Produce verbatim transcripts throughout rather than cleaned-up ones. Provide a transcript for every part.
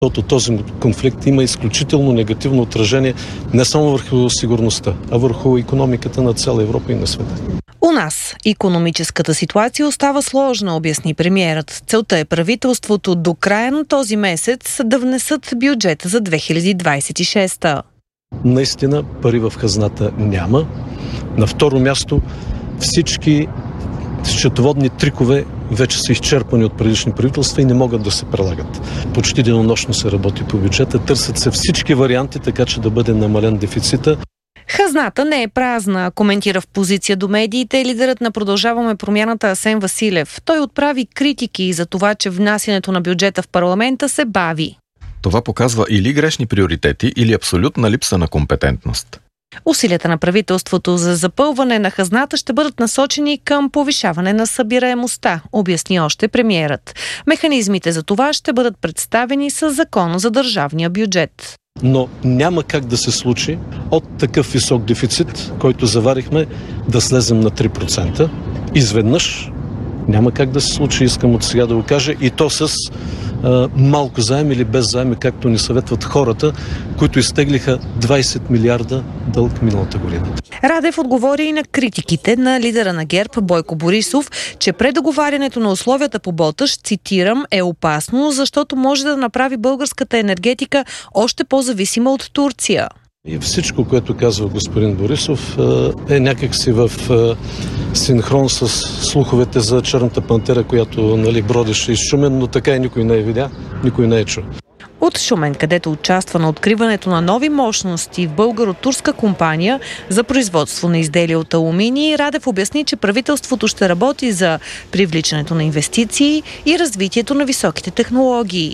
Защото този конфликт има изключително негативно отражение не само върху сигурността, а върху икономиката на цяла Европа и на света. У нас икономическата ситуация остава сложна, обясни премиерът. Целта е правителството до края на този месец да внесат бюджета за две хиляди двадесет и шеста. Наистина пари в хазната няма. На второ място всички счетоводни трикове вече са изчерпани от предишни правителства и не могат да се прилагат. Почти денонощно се работи по бюджета, търсят се всички варианти, така че да бъде намален дефицита. Хазната не е празна, коментира в позиция до медиите лидерът на Продължаваме промяната Асен Василев. Той отправи критики за това, че внасянето на бюджета в парламента се бави. Това показва или грешни приоритети, или абсолютна липса на компетентност. Усилията на правителството за запълване на хазната ще бъдат насочени към повишаване на събираемостта, обясни още премиерът. Механизмите за това ще бъдат представени със Закона за държавния бюджет. Но няма как да се случи от такъв висок дефицит, който заварихме, да слезем на три процента. Изведнъж няма как да се случи, искам от сега да го кажа, и то с а, малко заем или без заем, както ни съветват хората, които изтеглиха двадесет милиарда дълг миналата година. Радев отговори и на критиките на лидера на ГЕРБ Бойко Борисов, че предоговарянето на условията по Боташ, цитирам, е опасно, защото може да направи българската енергетика още по-зависима от Турция. И всичко, което казва господин Борисов, е някакси в синхрон с слуховете за черната пантера, която, нали, бродеше из Шумен, но така и никой не е видя, никой не е чул. От Шумен, където участва на откриването на нови мощности в българо-турска компания за производство на изделия от алуминий, Радев обясни, че правителството ще работи за привличането на инвестиции и развитието на високите технологии.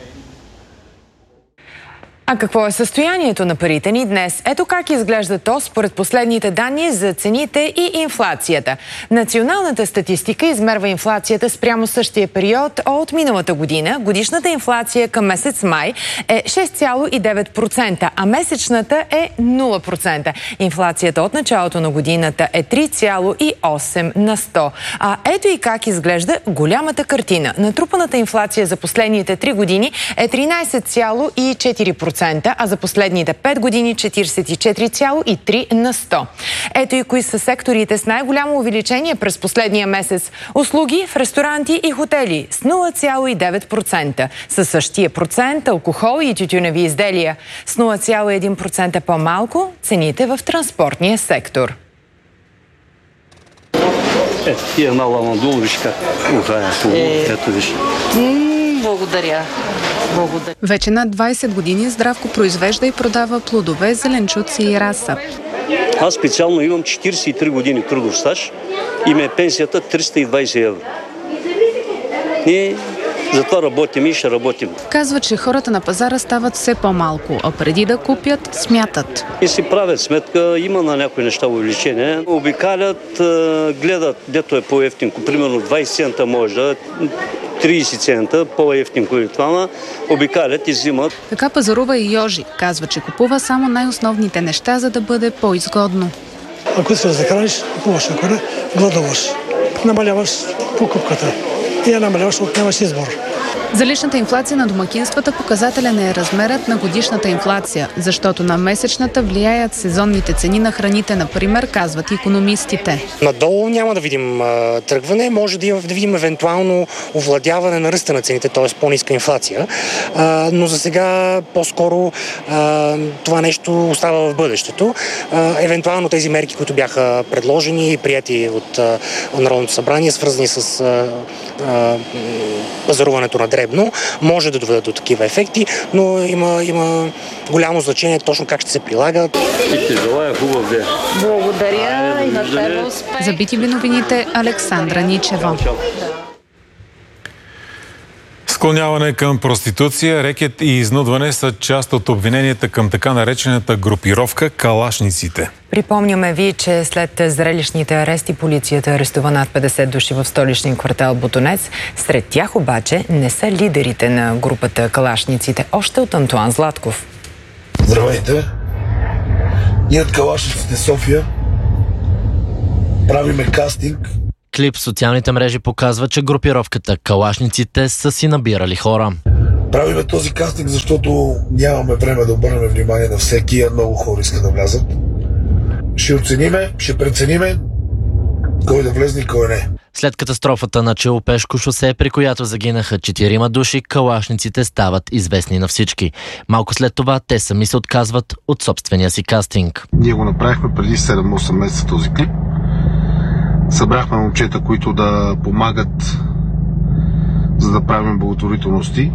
А какво е състоянието на парите ни днес? Ето как изглежда то според последните данни за цените и инфлацията. Националната статистика измерва инфлацията спрямо същия период от миналата година. Годишната инфлация към месец май е шест цяло и девет процента, а месечната е нула процента. Инфлацията от началото на годината е три цяло и осем на сто. А ето и как изглежда голямата картина. Натрупаната инфлация за последните три години е тринадесет цяло и четири процента. А за последните пет години четиридесет и четири цяло и три на сто. Ето и кои са секторите с най-голямо увеличение през последния месец. Услуги в ресторанти и хотели с нула цяло и девет процента. Със същия процент алкохол и тютюневи изделия. С нула цяло и един процент по-малко цените в транспортния сектор. Е, и една ламандула, виж как ухая. Ето виж. Благодаря. Благодаря. Вече над двадесет години Здравко произвежда и продава плодове, зеленчуци и раса. Аз специално имам четиридесет и три години трудов стаж и ме е пенсията триста и двадесет евро. И затова работим и ще работим. Казва, че хората на пазара стават все по-малко, а преди да купят, смятат. И си правят сметка, има на някои неща увеличение. Обикалят, гледат, дето е по-ефтинко, примерно двадесет цента може да, тридесет цента, по-ефтинко или това, обикалят и взимат. Така пазарува и Йожи. Казва, че купува само най-основните неща, за да бъде по-изгодно. Ако искаш да храниш, купуваш, ако не, гладуваш. Намаляваш покупката и я намаляваш, отнемаш избор. За личната инфлация на домакинствата показателен е размерът на годишната инфлация, защото на месечната влияят сезонните цени на храните, например, казват икономистите. Надолу няма да видим а, тръгване, може да, има, да видим евентуално овладяване на ръста на цените, т.е. по-ниска инфлация, а, но за сега по-скоро а, това нещо остава в бъдещето. А, евентуално тези мерки, които бяха предложени и прияти от а, Народното събрание, свързани с а, а, пазаруването на дребно, може да доведат до такива ефекти, но има, има голямо значение точно как ще се прилагат. И те желая хубав ден. Благодаря и на тебе успех. За Бити Би новините Александра Ничева. Склоняване към проституция, рекет и изнудване са част от обвиненията към така наречената групировка Калашниците. Припомняме ви, че след зрелищните арести полицията арестува над петдесет души в столичния квартал Ботунец. Сред тях обаче не са лидерите на групата Калашниците, още от Антуан Златков. Здравейте! Ние от Калашниците София правиме кастинг. Клип в социалните мрежи показва, че групировката Калашниците са си набирали хора. Правиме този кастинг, защото нямаме време да обърнем внимание на всеки, а много хора искат да влязат. Ще оцениме, ще прецениме кой да влезне и кой не. След катастрофата на Челопешко шосе, при която загинаха четирима души, калашниците стават известни на всички. Малко след това те сами се отказват от собствения си кастинг. Ние го направихме преди седем-осем месеца този клип. Събрахме момчета, които да помагат, за да правим благотворителности.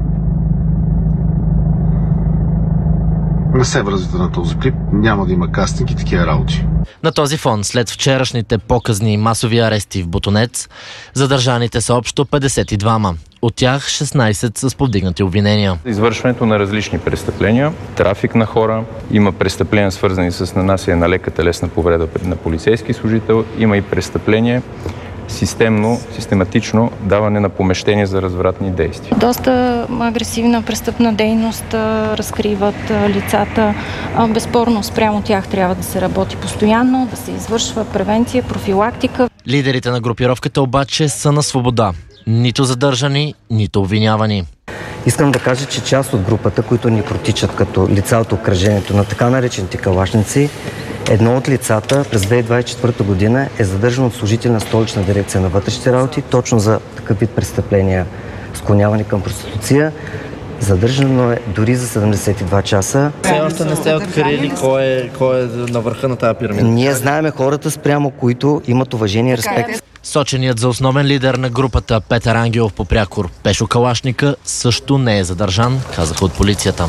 Не се връзвате на този клип, няма да има кастинг и такива работи. На този фон, след вчерашните показни масови арести в Ботунец, задържаните са общо петдесет и двама. От тях шестнайсет с повдигнати обвинения. Извършването на различни престъпления, трафик на хора, има престъпления свързани с нанасяне на лека телесна повреда на полицейски служител, има и престъпление системно, систематично даване на помещения за развратни действия. Доста агресивна престъпна дейност разкриват лицата. Безспорно спрямо тях трябва да се работи постоянно, да се извършва превенция, профилактика. Лидерите на групировката обаче са на свобода. Нито задържани, нито обвинявани. Искам да кажа, че част от групата, които ни протичат като лица от обкръжението на така наречените калашници, едно от лицата през две хиляди двадесет и четвърта година е задържано от служители на Столична дирекция на вътрешните работи, точно за такъв вид престъпления, склоняване към проституция. Задържано е дори за седемдесет и два часа. Все още не сте открили кой е, кой е на върха на тази пирамида. Ние знаем хората, спрямо които имат уважение и респект. Соченият за основен лидер на групата Петър Ангелов по прякор Пешо Калашника също не е задържан, казаха от полицията.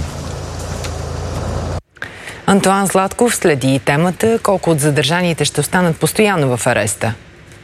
Антоан Златков следи темата. Колко от задържаните ще останат постоянно в ареста?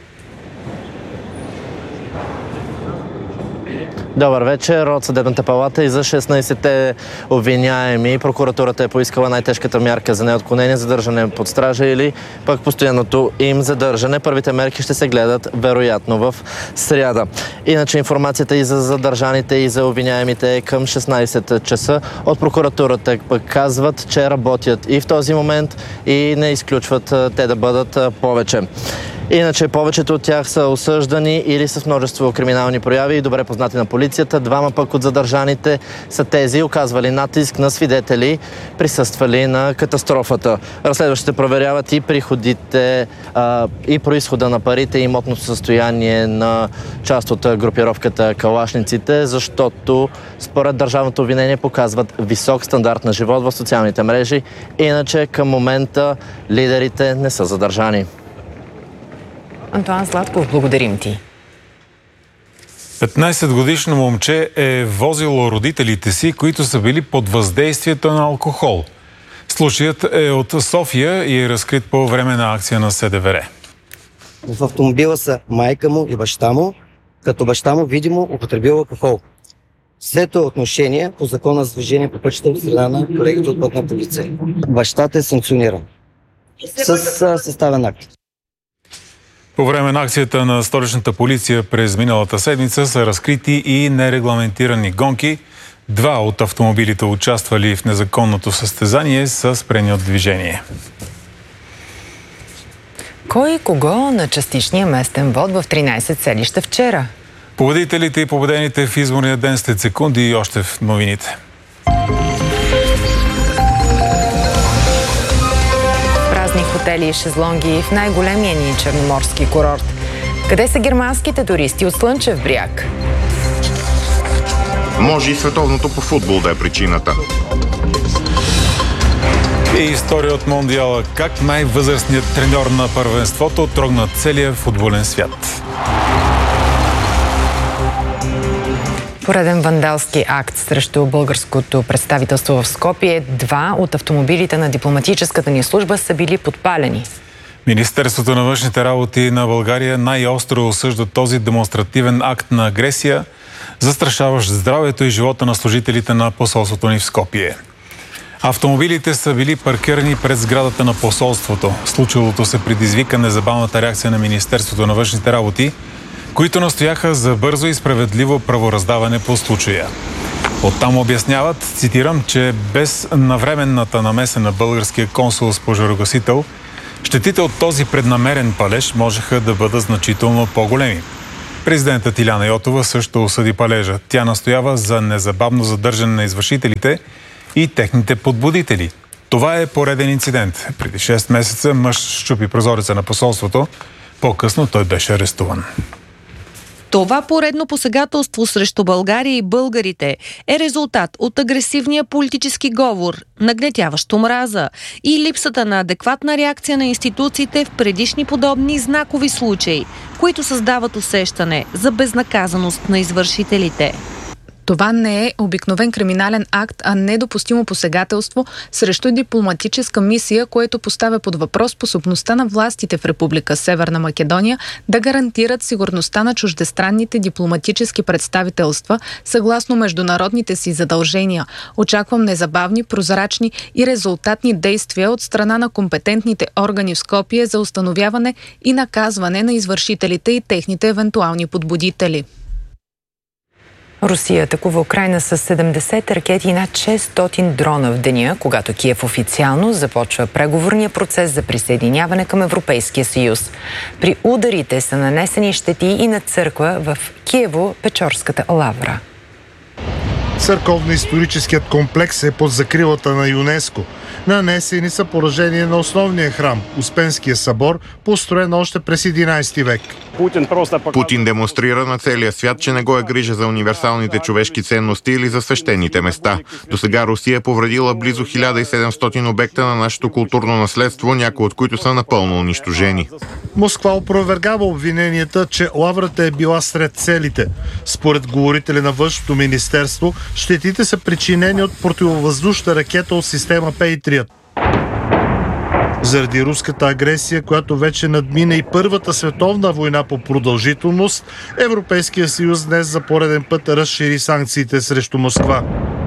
Добър вечер. От Съдебната палата и за шестнайсетте обвиняеми прокуратурата е поискала най-тежката мярка за неотклонение, задържане под стража или пък постоянното им задържане. Първите мерки ще се гледат вероятно в сряда. Иначе информацията и за задържаните и за обвиняемите е към шестнайсет часа. От прокуратурата пък казват, че работят и в този момент и не изключват те да бъдат повече. Иначе повечето от тях са осъждани или с множество криминални прояви и добре познати на полицията. Двама пък от задържаните са тези, оказвали натиск на свидетели, присъствали на катастрофата. Разследващите проверяват и приходите, а, и произхода на парите и имотното състояние на част от групировката калашниците, защото според държавното обвинение показват висок стандарт на живот в социалните мрежи. Иначе към момента лидерите не са задържани. Антоан Златков, благодарим ти. петнайсетгодишно момче е возило родителите си, които са били под въздействието на алкохол. Случаят е от София и е разкрит по време на акция на СДВР. В автомобила са майка му и баща му, като баща му видимо употребил алкохол. Взето е отношение по закона за движение по пътищата в страна на колегите от пътна полиция. Бащата е санкциониран с съставен акт. По време на акцията на столичната полиция през миналата седмица са разкрити и нерегламентирани гонки. Два от автомобилите, участвали в незаконното състезание, са спрени от движение. Кой и кого на частичния местен вод в тринайсет селища вчера? Победителите и победените в изборния ден след секунди и още в новините. Хотели и шезлонги в най-големия ни черноморски курорт. Къде са германските туристи от Слънчев бряг? Може и световното по футбол да е причината. И история от Мондиала. Как най-възрастният треньор на първенството трогна целия футболен свят. Пореден вандалски акт срещу българското представителство в Скопие. Два от автомобилите на дипломатическата ни служба са били подпалени. Министерството на външните работи на България най-остро осъжда този демонстративен акт на агресия, застрашаващ здравето и живота на служителите на посолството ни в Скопие. Автомобилите са били паркирани пред сградата на посолството. Случилото се предизвика незабавната реакция на Министерството на външните работи, които настояха за бързо и справедливо правораздаване по случая. Оттам обясняват, цитирам, че без навременната намеса на българския консул с пожарогасител, щетите от този преднамерен палеж можеха да бъдат значително по-големи. Президентът Иляна Йотова също осъди палежа. Тя настоява за незабавно задържане на извършителите и техните подбудители. Това е пореден инцидент. Преди шест месеца мъж счупи прозореца на посолството. По-късно той беше арестуван. Това поредно посегателство срещу България и българите е резултат от агресивния политически говор, нагнетяващ омраза и липсата на адекватна реакция на институциите в предишни подобни знакови случаи, които създават усещане за безнаказаност на извършителите. Това не е обикновен криминален акт, а недопустимо посегателство срещу дипломатическа мисия, което поставя под въпрос способността на властите в Република Северна Македония да гарантират сигурността на чуждестранните дипломатически представителства съгласно международните си задължения. Очаквам незабавни, прозрачни и резултатни действия от страна на компетентните органи в Скопие за установяване и наказване на извършителите и техните евентуални подбудители. Русия атакува Украйна с седемдесет ракети и над шестстотин дрона в деня, когато Киев официално започва преговорния процес за присъединяване към Европейския съюз. При ударите са нанесени щети и на църква в Киево-Печорската лавра. Църковно-историческият комплекс е под закрилата на ЮНЕСКО. Нанесени са поражения на основния храм, Успенския събор, построен още през единайсети век. Путин демонстрира на целия свят, че не го е грижа за универсалните човешки ценности или за свещените места. До сега Русия е повредила близо хиляда и седемстотин обекта на нашето културно наследство, някои от които са напълно унищожени. Москва опровергава обвиненията, че лаврата е била сред целите. Според говорителя на Външното министерство, щетите са причинени от противовъздушна ракета от система Patriot. Заради руската агресия, която вече надмина и Първата световна война по продължителност, Европейския съюз днес за пореден път разшири санкциите срещу Москва.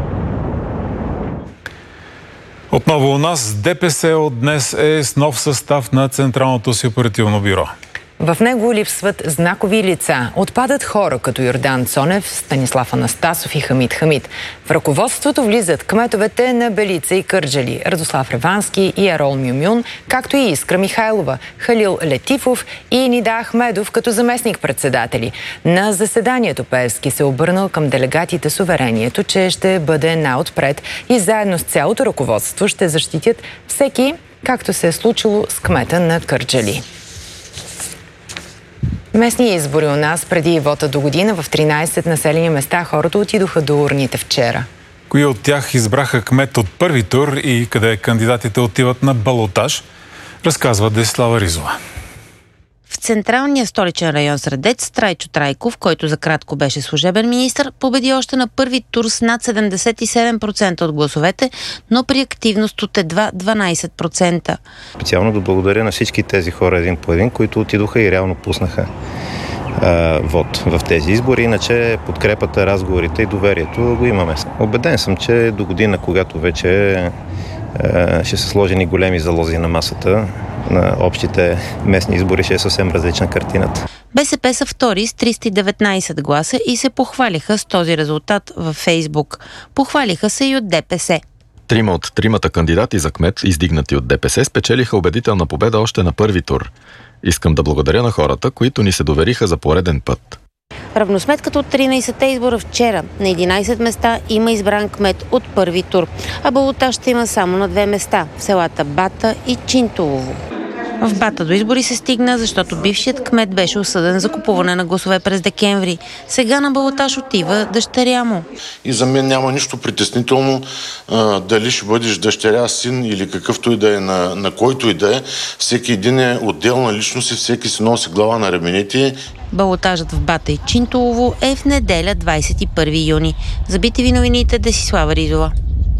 Отново у нас ДПС от днес е с нов състав на Централното си оперативно бюро. В него липсват знакови лица. Отпадат хора като Йордан Цонев, Станислав Анастасов и Хамид Хамид. В ръководството влизат кметовете на Белица и Кърджали, Радослав Ревански и Ерол Мюмюн, както и Искра Михайлова, Халил Летифов и Нида Ахмедов като заместник-председатели. На заседанието Пеевски се обърнал към делегатите с уверението, че ще бъде най-отпред и заедно с цялото ръководство ще защитят всеки, както се е случило с кмета на Кърджали. Местни избори у нас преди вота до година в тринайсет населени места хората отидоха до урните вчера. Кои от тях избраха кмет от първи тур и къде кандидатите отиват на балотаж, разказва Десислава Ризова. В централния столичен район Средец Трайчо Трайков, който за кратко беше служебен министър, победи още на първи тур с над седемдесет и седем процента от гласовете, но при активност от едва дванайсет процента. Специално да благодаря на всички тези хора един по един, които отидоха и реално пуснаха а, вод в тези избори. Иначе подкрепата, разговорите и доверието го имаме. Убеден съм, че до година, когато вече а, ще са сложени големи залози на масата, на общите местни избори, ще е съвсем различна картината. БСП са втори с триста и деветнайсет гласа и се похвалиха с този резултат във Фейсбук. Похвалиха се и от ДПС. Трима от тримата кандидати за кмет, издигнати от ДПС, спечелиха убедителна победа още на първи тур. Искам да благодаря на хората, които ни се довериха за пореден път. Равносметката от тринайсетте избора вчера. На единайсет места има избран кмет от първи тур, а балотаж ще има само на две места – в селата Бата и Чинтулово. В Бата до избори се стигна, защото бившият кмет беше осъден за купуване на гласове през декември. Сега на балотаж отива дъщеря му. И за мен няма нищо притеснително а, дали ще бъдеш дъщеря, син или какъвто и да е, на, на който и да е. Всеки един е отделна личност и всеки си носи глава на ремените. Балотажът в Бата и Чинтулово е в неделя, двайсет и първи юни. За би ти ви новините, Десислава Ризова.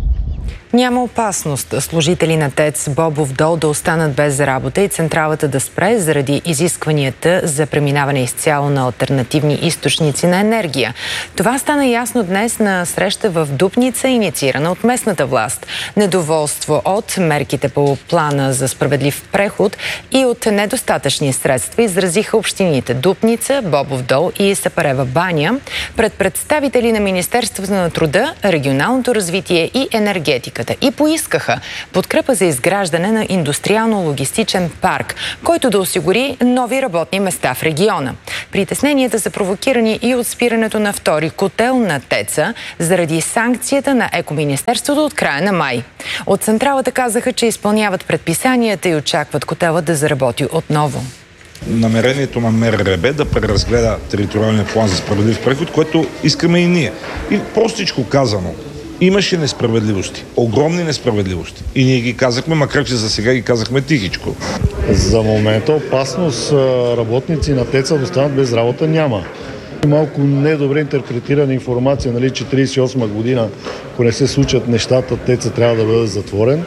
Няма опасност служители на ТЕЦ Бобов дол да останат без работа и централата да спре заради изискванията за преминаване изцяло на алтернативни източници на енергия. Това стана ясно днес на среща в Дупница, инициирана от местната власт. Недоволство от мерките по плана за справедлив преход и от недостатъчни средства изразиха общините Дупница, Бобов дол и Сапарева баня пред представители на Министерството на труда, регионалното развитие и енергетика. предприятията и поискаха подкрепа за изграждане на индустриално-логистичен парк, който да осигури нови работни места в региона. Притесненията са провокирани и от спирането на втори котел на ТЕЦ-а заради санкцията на Екоминистерството от края на май. От централата казаха, че изпълняват предписанията и очакват котела да заработи отново. Намерението на МРРБ да преразгледа териториалния план за справедлив преход, което искаме и ние. И простичко казано, имаше несправедливости, огромни несправедливости. И ние ги казахме, макар че за сега ги казахме тихичко. За момента опасност работници на ТЕЦ-а да останат без работа няма. Малко недобре интерпретирана информация, нали, че тридесет и осма година, ако не се случат нещата, ТЕЦ-а трябва да бъде затворен.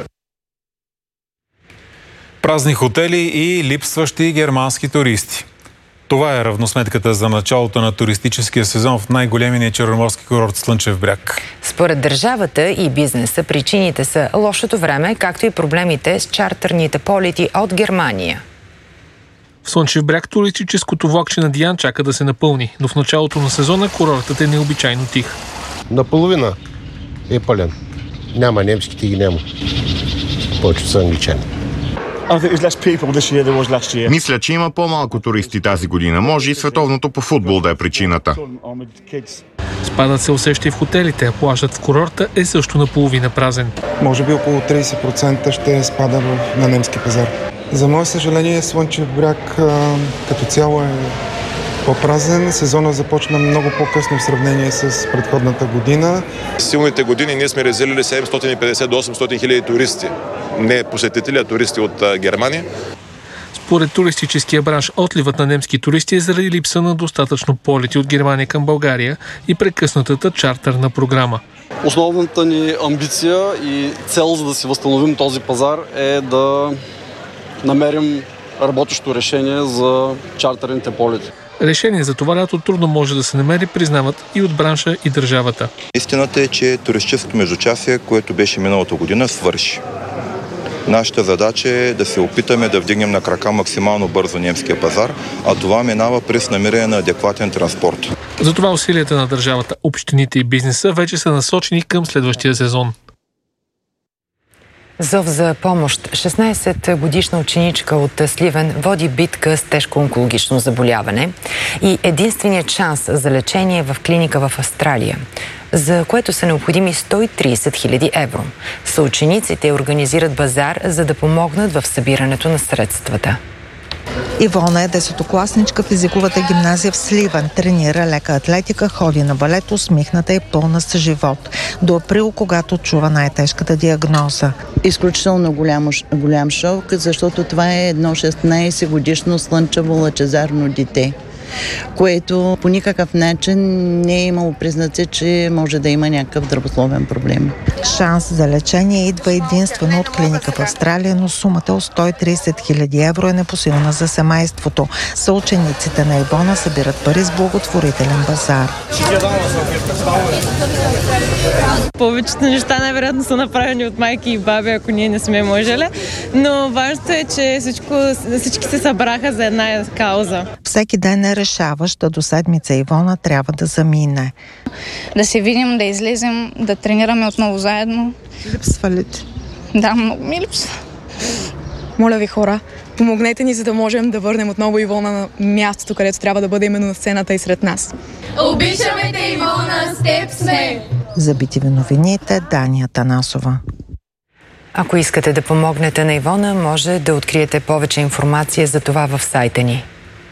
Празни хотели и липсващи германски туристи. Това е равносметката за началото на туристическия сезон в най-големия черноморски курорт Слънчев бряг. Според държавата и бизнеса причините са лошото време, както и проблемите с чартерните полети от Германия. В Слънчев бряг туристическото влакче на Диан чака да се напълни, но в началото на сезона курортът е необичайно тих. Наполовина е пълен. Няма немските ги няма. Повечето са англичани. Мисля, че има по-малко туристи тази година. Може и световното по футбол да е причината. Спадът се усеща и в хотелите, а плажът в курорта е също наполовина празен. Може би около тридесет процента ще спада на немски пазар. За мое съжаление, Слънчев бряг а, като цяло е по-празен. Сезона започна много по-късно в сравнение с предходната година. В силните години ние сме резервирали седемстотин и петдесет до осемстотин хиляди туристи. Не посетители, а туристи от а, Германия. Според туристическия бранш, отливът на немски туристи е заради липса на достатъчно полети от Германия към България и прекъснатата чартерна програма. Основната ни амбиция и цел, за да си възстановим този пазар, е да намерим работещо решение за чартерните полети. Решение за това лято трудно може да се намери, признават и от бранша, и държавата. Истината е, че туристическото междучасие, което беше миналата година, свърши. Нашата задача е да се опитаме да вдигнем на крака максимално бързо немския пазар, а това минава през намиране на адекватен транспорт. Затова усилията на държавата, общините и бизнеса вече са насочени към следващия сезон. Зов за помощ. шестнайсетгодишна ученичка от Сливен води битка с тежко онкологично заболяване и единственият шанс за лечение е в клиника в Австралия, за което са необходими сто и трийсет хиляди евро. Съучениците организират базар, за да помогнат в събирането на средствата. Ивона е десетокласничка в езиковата гимназия в Сливен. Тренира лека атлетика, ходи на балет, усмихната и пълна с живот. До април, когато чува най-тежката диагноза. Изключително голям, голям шок, защото това е едно шестнайсетгодишно слънчево лъчезарно дете, което по никакъв начин не е имало признаци, че може да има някакъв здравословен проблем. Шанс за лечение идва единствено от клиника в Австралия, но сумата от сто и трийсет хиляди евро е непосилна за семейството. Съучениците на Ивона събират пари с благотворителен базар. Повечето неща най-вероятно са направени от майки и баби, ако ние не сме можели, но важното е, че всичко, всички се събраха за една кауза. Всеки ден е решаващ, а до седмица Ивона трябва да замине. Да се видим, да излезем, да тренираме отново заедно. Липсва ли ти? Да, много ми липсва. Моля ви, хора, помогнете ни, за да можем да върнем отново Ивона на мястото, където трябва да бъде именно на сцената и сред нас. Обичаме те, Ивона, с теб сме! За би ти ви новините, Дания Танасова. Ако искате да помогнете на Ивона, може да откриете повече информация за това в сайта ни.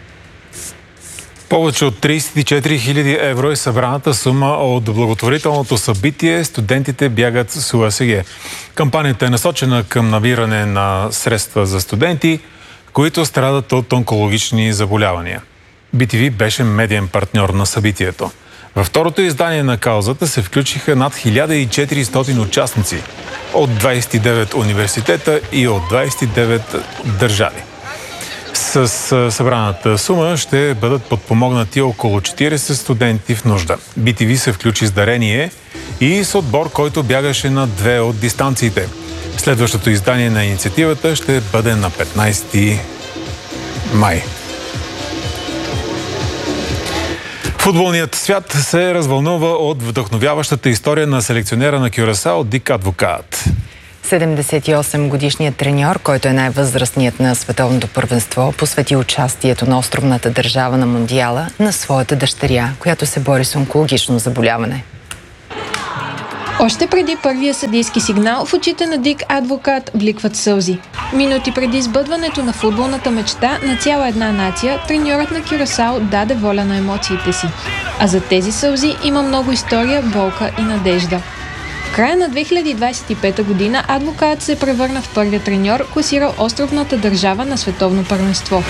Повече от трийсет и четири хиляди евро е събраната сума от благотворителното събитие «Студентите бягат с У А С Г». Кампанията е насочена към набиране на средства за студенти, които страдат от онкологични заболявания. Би Ти Ви беше медиен партньор на събитието. Във второто издание на каузата се включиха над хиляда и четиристотин участници от двайсет и девет университета и от двайсет и девет държави. С събраната сума ще бъдат подпомогнати около четирийсет студенти в нужда. Би Ти Ви се включи с дарение и с отбор, който бягаше на две от дистанциите. Следващото издание на инициативата ще бъде на петнайсети май. Футболният свят се развълнува от вдъхновяващата история на селекционера на Кюрасао Дик Адвокат. седемдесет и осем годишният треньор, който е най-възрастният на световното първенство, посвети участието на островната държава на Мондиала на своята дъщеря, която се бори с онкологично заболяване. Още преди първия съдийски сигнал в очите на Дик Адвокат бликват сълзи. Минути преди избъдването на футболната мечта на цяла една нация, треньорът на Кюрасао даде воля на емоциите си. А за тези сълзи има много история, болка и надежда. В края на две хиляди двадесет и пета година Адвокат се превърна в първия треньор, класирал островната държава на световно първенство.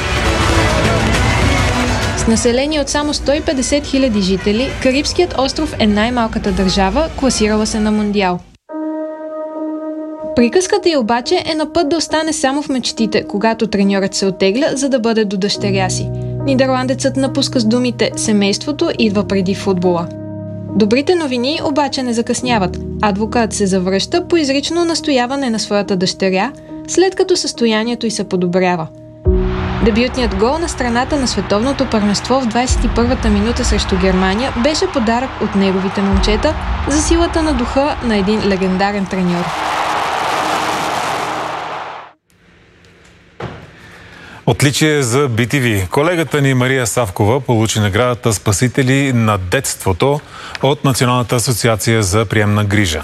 С население от само сто и петдесет хиляди жители, Карибският остров е най-малката държава, класирала се на Мондиал. Приказката й обаче е на път да остане само в мечтите, когато треньорът се оттегля, за да бъде до дъщеря си. Нидерландецът напуска с думите «Семейството идва преди футбола». Добрите новини обаче не закъсняват. Адвокат се завръща по изрично настояване на своята дъщеря, след като състоянието й се подобрява. Дебютният гол на страната на световното първенство в двадесет и първата минута срещу Германия беше подарък от неговите момчета за силата на духа на един легендарен треньор. Отличие за би ти ви. Колегата ни Мария Савкова получи наградата Спасители на детството от Националната асоциация за приемна грижа.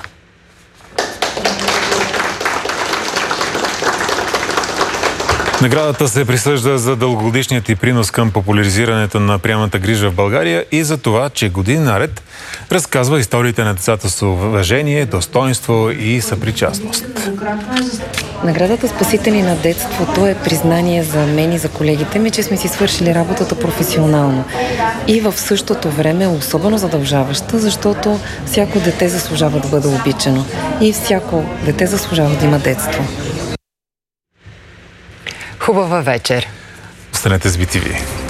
Наградата се присъжда за дългогодишният и принос към популяризирането на приемната грижа в България и за това, че години наред разказва историите на децата с уважение, достоинство и съпричастност. Наградата Спасители на детството е признание за мен и за колегите ми, че сме си свършили работата професионално. И в същото време е особено задължаваща, защото всяко дете заслужава да бъде обичано. И всяко дете заслужава да има детство. Хубава вечер! Останете с би ти ви.